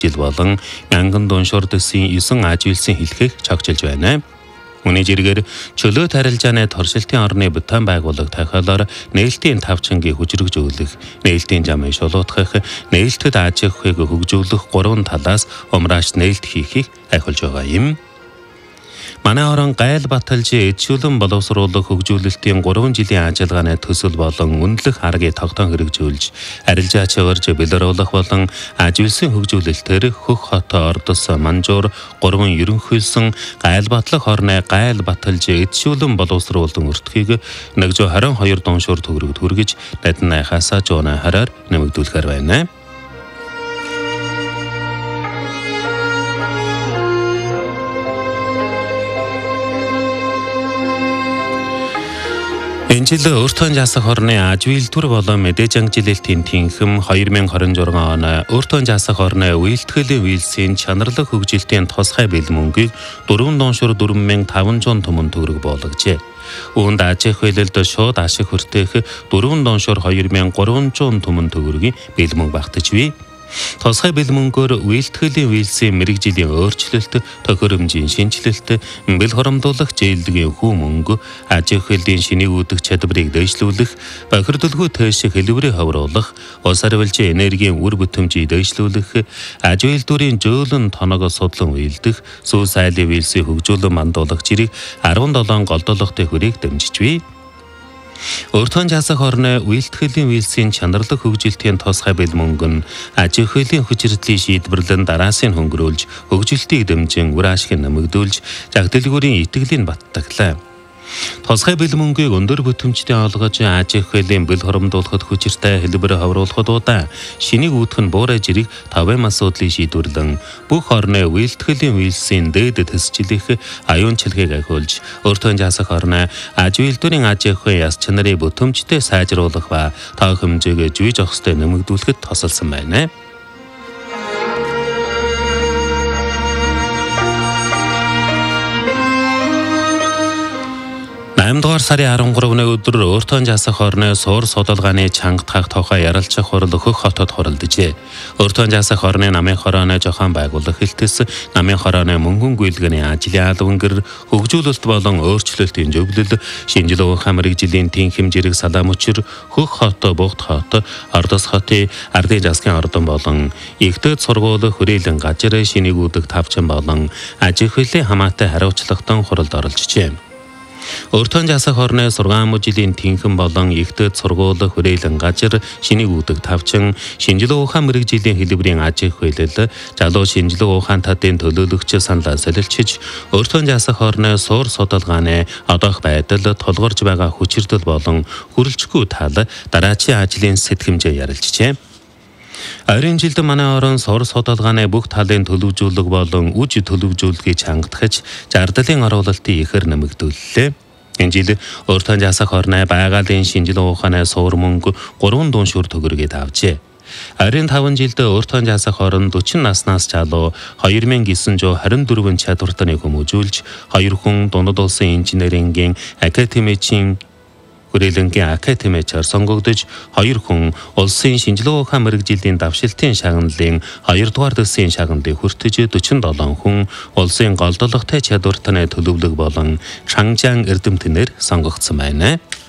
жил болон мянган дуншуур төсвийн 9 ажигласан хэлхийг чогжилж байна. Үүний зэрэгээр чөлөө тарилжааны торшилтын орны бүтээн байгууллага тахиалаар нээлтийн тавчангийг хүчрэгжүүлэх, нээлтийн замыг шулуутгах, нээлттэд аж ахуйг хөгжүүлэх 3 талаас умрааш нээлт хийхийг ахиулж байгаа юм. Манай орон гайл баталж эдшүүлэн боловсруулах хөгжүүлэлтийн 3 жилийн ажиллагааны төсөл болон үнэлэх аргыг тогтоон хэрэгжүүлж, арилжаа чиглэж бэлэруулах болон ажилсан хөгжүүлэлтээр хөх хот ордос манжуур 3 ерөнхийлсөн гайл батлах орны гайл баталж эдшүүлэн боловсруулсан өртгийг 122 дуншуур төгрөгөд хүргэж, наднайхаас жууны хараар нэмэгдүүлэхээр байна. Энэ жил өөртөө жасах орны аж үйлдвэр болон мэдээж ангилалтын тэнхим 2026 оны өөртөө жасах орны үйлдвэрлэлийн үйлсийн чанарлаг хөгжилтийн тусгай бэлмөнгийг 4 дуншуур 4500 түмэн төгрөг болгожээ. Үүнд аж ахуйлалд шууд ашиг хүртэх 4 дуншуур 2300 түмэн төгрөгийн бэлмөнг багтажвэ. Тусгай бэлмөнгөөр үйлдвэрлэлийн үйлсийн мэрэгжлийн өөрчлөлт, тохиромжийн шинжилэлт, бэл хоромдуулах зээлдгийн хүү мөнгө, аж ахуйлын шинийг үүдэх чадварыг дэвшлүүлэх, бохирдолгүй тойших хэлбэрийг ховруулах, ус харвилжийн энергийн үр бүтэмжийг дэвшлүүлэх, аж үйлдвэрийн жөөлөн тоног судлан үйлдэх, сүүс айлын үйлсийг хөгжүүлэн мандуулах зэрэг 17 голдуулалтын хүрийг дэмжижвэ. Өөртөө жасах орны үйлдвэрлэлийн үйлсийн чанарлаг хөгжилтийн тусгай бэлмөнгө нь аж ахуйлын хүчирдлийн шийдвэрлэн дараасын хөнгөрүүлж, хөгжилтийг дэмжин үр ашиг нэмэгдүүлж, жагдалгүүрийн итгэлийн баттаглаа. Тусгай бэлмөнгийг өндөр бүтэмжтэй олгож аж ахуйлын бэл хоромдуулахад хүчиртэй хэлбэр хавруулахад удаа шинийг үүдэх нь буурай жирийг 5 асуудлыг шийдвэрлэн бүх орны үйлдвэрлэлийн үйлсийн дээд төсчлөх аюун чилгээг ахиулж өөртөө жасах орны аж үйлдвэрийн аж ахуйн яс чанарыг бүтэмжтэй сайжруулах ба тоо хэмжээг зүй зохистой нэмэгдүүлэхэд тусалсан байна. 8-р сарын 13-ны өдөр өөртөө жасах орны суур судалгааны чангатгах тухай ярилцах хурал хөх хотод хуралджээ. Өөртөө жасах орны намын хорооны зохион байгуулах хэлтэс, намын хорооны мөнгөн гүйлгэний ажлын албангэр, хөгжүүлэлт болон өөрчлөлтийн зөвлөл, шинжилгээ ухаан мэрэгжлийн тэнхим зэрэг салаам өчр, хөх хот, бугт хот, ордос хотын ардын засгийн ордон болон ихтэд сургууль хүрээлэн газар шинийг үүдэх тавчан болон аж ахуйлын хамаатай хариуцлагатан хуралд оролцжээ. Өөртөө жасах орны 6 жилийн тэнхим болон ихтэд сургууль хүрээлэн газар шинийг үүдэх тавчин, шинжилгээ ухаан мэрэгжлийн хэлбэрийн аж ахуйлал, залуу шинжилгээ ухаан татын төлөөлөгч саналаа солилцож, өөртөө жасах орны суур судалгааны одоох байдал, тулгарч байгаа хүчирдэл болон хүрэлцэхгүй тал дараачийн ажлын сэтгэмжээ ярилцжээ. Ойрын жилд манай орон суур судалгааны бүх талын төлөвжүүлэг болон үж төлөвжүүлгийг чангатгаж, зардалын оруулалтыг ихэр нэмэгдүүллээ. Энэ жил өөртөө жасах орны байгалийн шинжилгээ ухааны суур мөнгө 3 дуншуур төгрөгийг авчээ. Ойрын 5 жилд өөртөө жасах орон 40 наснаас залуу 2924 чадвартаны хүмүүжүүлж, 2 хүн дундад улсын инженерингийн академичийн хүрээлэнгийн академичаар сонгогдож, 2 хүн улсын шинжилгээ ухаан мэрэгжлийн давшилтын шагналын 2-р төсвийн шагналыг хүртэж, 47 хүн улсын голдолготой чадвартаны төлөвлөг болон шангжаан эрдэмтнээр сонгогдсон байна.